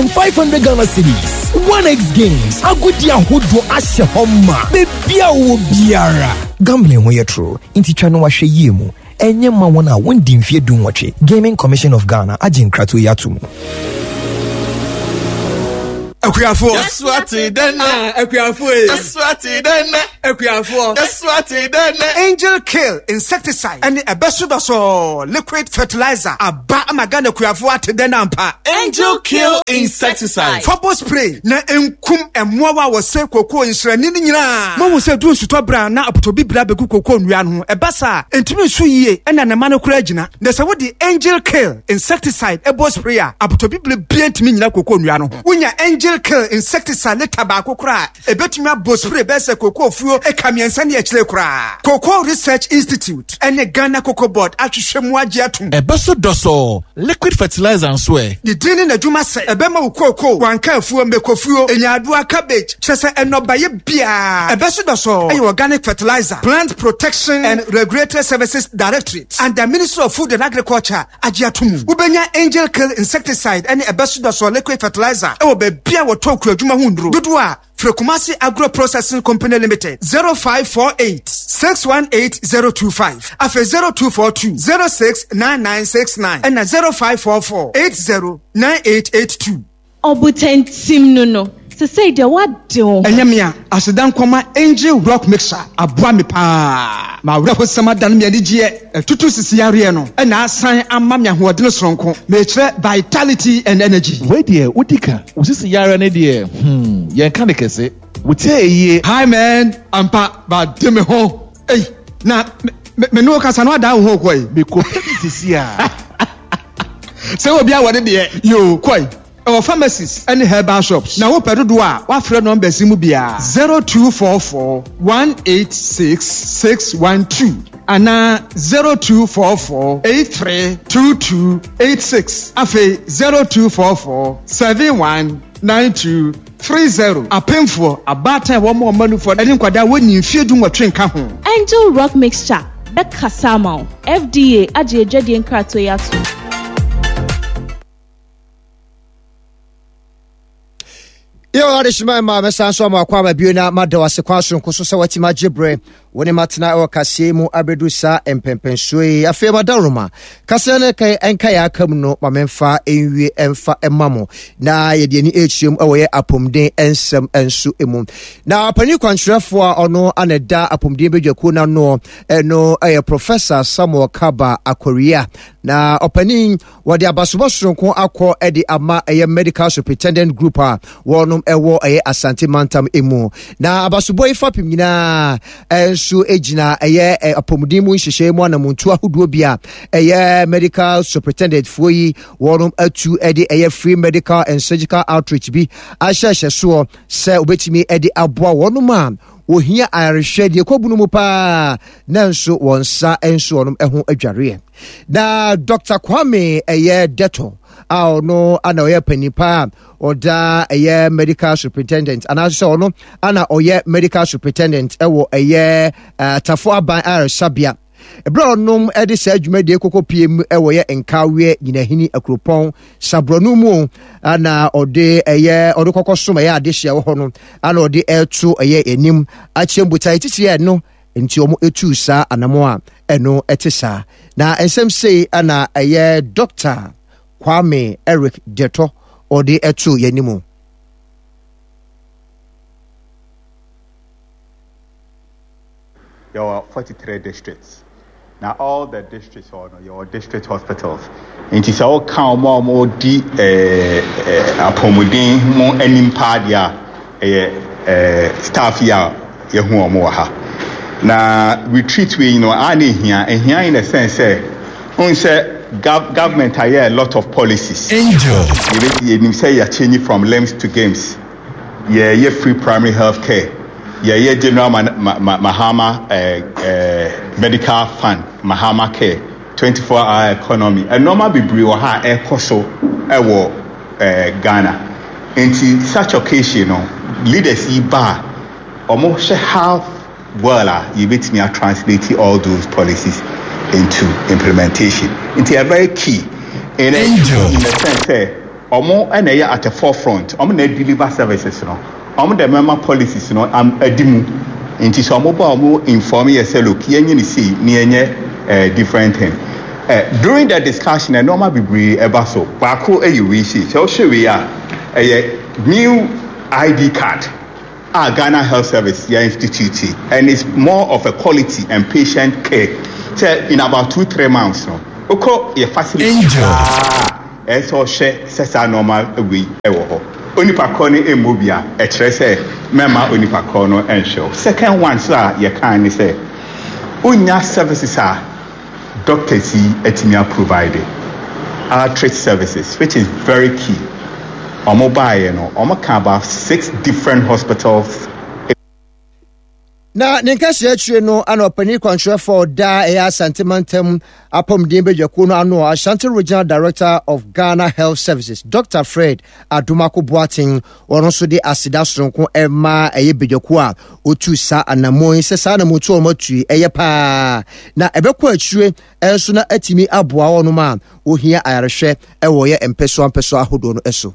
1,500 Ghana cedis. 1x Games. Agudia Hudo Ashe Homa. Bebia Obiara. Gambling when you're true. Inti chano washe yemu. Enye mawana wundi mfie dunwache. Gaming Commission of Ghana. Ajin kratu yatumu. Akuafo. That's what it done. Akuafo. That's what it done. Akuafo. That's what it done. Angel Kill insecticide and a besudaso liquid fertilizer. Aba amagana akuafo atedenampa. Angel Kill insecticide. Fobo spray na enkum emmoa wo se koko nsrani nyina. Mo wo se du nsuto bra na apotobi bra begu koko nua no. Ebasa entimi nsu yie ena na mano kura gina. Na se wo di Angel Kill insecticide ebo spray a apotobi bra bia entimi nyina koko nua no. Wonya Angel Kill insecticide le tabako kura ebetumi abo spray be se koko fuo ekamiensa ne ekire kura. Cocoa Research Institute ene Ghana Cocoa Board atwehwemu agye atum. Ebeso doso liquid fertilizer nswe. Di dini na dwuma se ebema wo cocoa wanka afuo mekofuo enyaadua cabbage chese enobaye bia. Ebeso doso eye organic fertilizer plant protection and regulatory services directorate and the Ministry of Food and Agriculture agye atum. Ubenya Angel Kill insecticide ene ebeso doso liquid fertilizer e wo be bia wo toku adwuma hundro dodo a Frekumasi Agro Processing Company Limited 0548 618025 afe 0242 069969 and 0544 809882. Obutentim no to say the what do Enyamia asedan koma Angel Rock Mixer aboa me pa ma wrako sama dan me adigye tutu sisiare no na asan amma me hoodene soronko me kire vitality and energy. Wait there udika usisi yare ne de yen kan de kese wutie. Hi man ampa ba de me ho ei na me no kasa no ada ho koi me ko sisi a se obi a wode de yo koi our pharmacies and herbal shops. Now, what do wa friend number Simubia 0244 186 612 and 0244 832286. Afe 0244 719230. A painful a batter one more money for any quada when you feel doing what train come. Angel Rock Mixture. Becca Samo. FDA. Ajay Jadi and Kratoyatu. Yo arishima ma mesanso ma kwa mabiona madawase kwaso nkoso se watima gibre woni matena o kase mu abedusa empempensoi afi madaruma kase ne kai enka ya kam no mamemfa enwie emfa emamo na yede ni ehiem ewoye apomden ensem ensu emu na pani kwantrefo a ono aneda apomden bedwaku na no eno Professor Samuel Kaba Akoria na opani wode abasobosronko akọ edi ama medical superintendent group a wono ewo Asante Mantam emu na abasobo ifa pimnyina ensu ejina apomuden mu nhyehyɛ mu anamuntu ahodoɔ bia medical superintendent foyi wonom atu edi free medical and surgical outreach bi ahyɛhyɛ so sɛ obetimi edi aboa wonom a ohia arehwɛ de kobunu mu pa nanso wonsa enso wonom ɛho adware na Dr. Kwame Deto no ana oye panipa oda medical superintendent ana so no ana oye medical superintendent ewo tafo aban sabia ebro nom edi sa adwuma de kokko piem ewo ye nkawe nyinahini akropon sabronu mu ana ode ode kokko som adehia wo ho no ana ode etu enim achembutai titire no nti omo etu sa anamo a eno etisa na ensem sei ana Dr. Kwame Eric Deto or the etu yenimu. There are 43 districts. Now all the districts are your district hospitals. It is all count more di apomuden mo animpadia staff ya yehu omo ha. Na retreat we ani here in a sense government have a lot of policies. Angel. You say you're changing from LEMS to games. Yeah, free primary health care. Yeah, general Mahama medical fund, Mahama care, 24-hour economy. And normal be briwa air coso Ghana. In such occasion, leaders bar almost half you bet me translating all those policies into implementation. It's a very key. In the sense Omo and at the forefront. Omo na deliver services no. Omo the member policies no am edimu. Inti so omo inform you say look yenye ni see ni enye different thing. During the discussion and normal be eba so. Bako you see. So we are a new ID card. Ghana Health Service here institute, and it's more of a quality and patient care. So in about 2-3 months no. Oko ye facility. So share sesa normal we ewo. Onipa ko ni emobia e kire say mema onipa ko no ensure. Second one sir ye kan ni say unya services are doctors etimia provided. Outreach services which is very key. Mobile, no, can about 6 different hospitals. Na nenkasi actually no ano pani control for da sentimentum apom dimbe jakuno ano Ashanti Regional Director of Ghana Health Services Dr. Fred Adumako Boateng oronso de asida sonko ema bejoku a otu sa anamo sesa na motu omatu pa na ebekọ atwire enso na atimi aboa wono ma ohia ayarehwe ewo ye empeso ahodo no eso.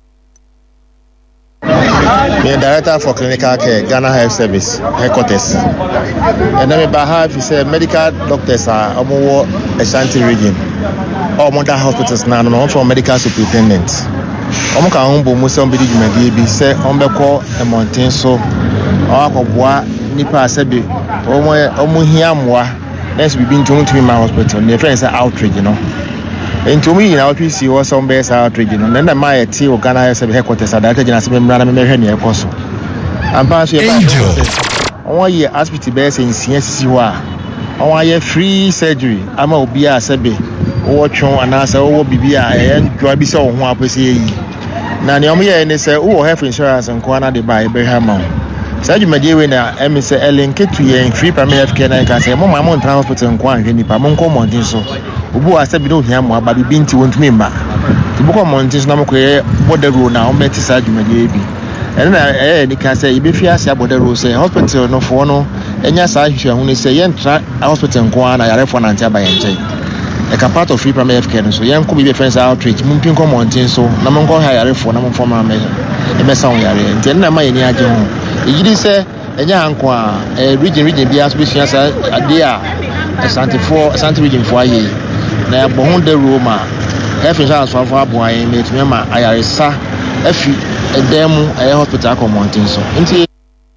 The Director for Clinical Care, Ghana Health Service, headquarters. And then behalf is medical doctors are Ashanti region. All modern hospitals now, not for medical superintendent. Omuka umbo musa mbidi jumedi say ombeko e mountain so akobwa nipa asebi omo hiamwa let's be been to my hospital. The friends are outreach, you know. Into me in our PC was some base outreach, and then my tea or Ghana Health headquarters are that I remember also. I'm passing 1 year hospital base in CSCWA. 1 year free surgery. I'm a Bia Sebe, or Chon and answer, oh, Bibia, and Joabiso, who I say. Naniomi, and they say, oh, have insurance and Kwana de buy Abraham. Sergeant Medina, Emissary Ellen Ketu, free primary health care, and can say, Mamma Mount Hospital and Kwan, Nipamonco Montinso. Ubu I said, we don't hear more, but we've been to want me back. The book of Montis Namoko, what the rule now, met Sergeant Medina. And I can say, if you ask about the rules, say, hospital no for no, and yes, I should only say, Yentra, hospital and Kwan, I have one answer by NJ. A part of free primary health care, so young could be friends outreach, Mumpin Montin, so Namongo hire for Namon former measure. A messon yard, and then I may near John. You did say, a young Kwa, a region be as business a dear, a Santi region for a year. Na bohunde Roma health insurance for boy mate mema ayaresa afi edemu hospital ko mountain so nti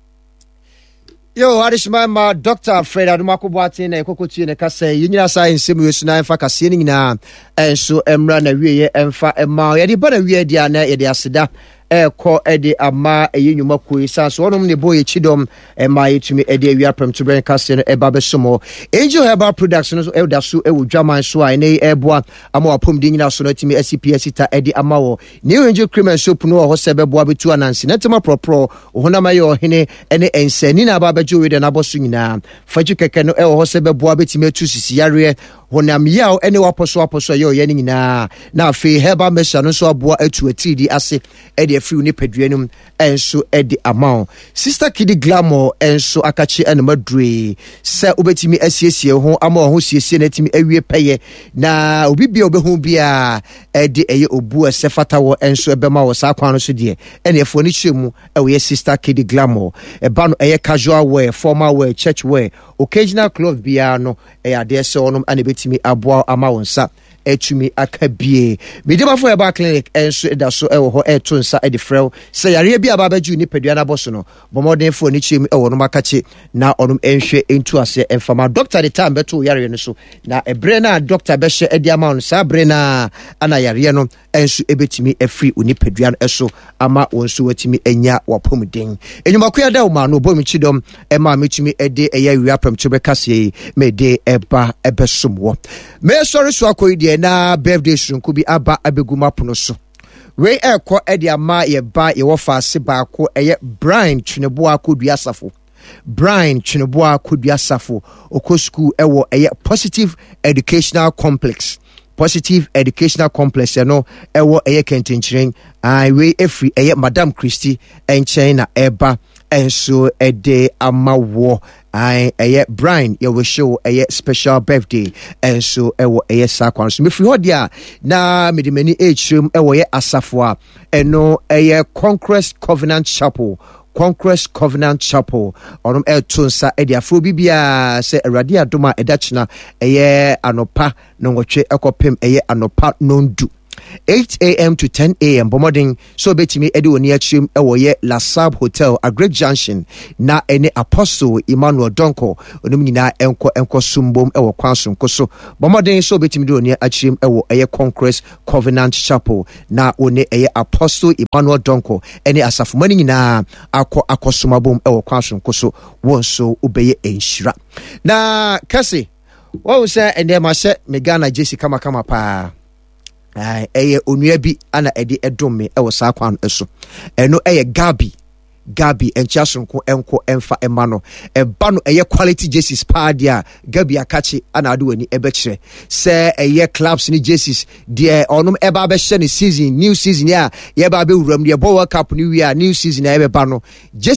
yo adishima Dr. Fred Adumako Boateng na ekokotu ne kasa yinyina science mu yesu na emfa kase ni nyina enso emra na wieye emfa ema ye de bana wiye dia na ye de aseda ko ede ama eyenwuma koisa so onom ne boy chidom ema yetumi ede awia premto bren kase no eba besomo Angel Herbal Products no elda so ewu dwaman so a ne eboa ama wapom di nyina so no timi SCPS ta ede ama wo New Angel Cream and Soap no ho sebeboa betu anansi netema propro ohonama ye ohene ene ensani na aba bejo we de na boso nyina faji keke no ho sebeboa betimi atu sisi yare honam yaw ene waposo ye oyani nyina na afi Herbal Mesha no so aboa atu atidi ase ede free ni pedrenum enso edi amount Sister Kidi Glamour enso akachi enemadre se obetimi asiesie ho ama ho siesie na timi awie peye na obibia obehu bia edi eye obu esefata wo enso ebema wo sa kwan no so de ene efo ni chemu ewe Sister Kidi Glamour eba no eye casual wear formal wear church wear occasional clothes bia no ade se onum ane betimi aboa ama wonsa etumi akabie medema for Herbal Clinic enso edaso ewo ho etonsa edi frel se yare bia baba ju ni pedua na boso no bomoden fo ni chim ewo no makache na onum enhwe entu ase enfama doctor the time beto yare no so na ebre na doctor be hye edi ama no sa bre na ana yare no enso ebetimi afri oni pedua no eso ama wonso watimi enya wapomden enyumakoya da uma no bomi chidom ema metumi ede eya wia pram chobe kase me de eba ebesomwo me sorry so akoyi na birthday shunku bi aba abeguma pono so we ekọ edi ama ye ba ye wo faase ba ko eye Brian Chineboa Kodua Safo Brian Chineboa Kodua Safo oko school ewo eye Positive Educational Complex no ewo eye Kentinchiren we efri eye Madam Christie enchen na eba enso ede amawo ɛyɛ Brian yɛwɔ show ɛyɛ special birthday enso ɛwɔ ɛyɛ sakwan so mefiri hɔ dia na medimani echrim ɛwɔ yɛ asafo a ɛno ɛyɛ Conquest Covenant Chapel onom etonsa edi afro bibia se awurade adoma edachina eye anopa nongotwe ekopem eye anopa nondu 8 a.m. to 10 a.m. Bomoding so betimi edi woni achim ewoye La Sab Hotel a Great Junction na ene Apostle Emmanuel Donko onum nyina enko sumbom ewo kwanso nkoso bomoding so betimi di woni achim ewo eye Conquest Covenant Chapel na one eye Apostle Emmanuel Donko ene asafomani nyina akosumabom ewo kwanso nkoso wonso ubeye enhyira na kase wo say ende ma hye megana Jesse kama pa eye onua bi ana ede edome ewo saa kwan eso eno eye Gabi enchasonko enko emfa emano eba no eye quality jerseys padia Gabi akachi ana ade wani ebekire se eye clubs ni jerseys de onum eba be hye ne season new season ya ye ba be wuram de World Cup ni wi a new season ya be ba no